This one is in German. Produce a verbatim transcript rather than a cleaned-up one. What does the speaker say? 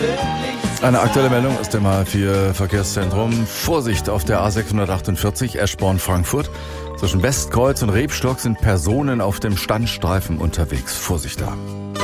Eine aktuelle Meldung aus dem H vier Verkehrszentrum. Vorsicht auf der A sechshundertachtundvierzig Eschborn-Frankfurt. Zwischen Westkreuz und Rebstock sind Personen auf dem Standstreifen unterwegs. Vorsicht da.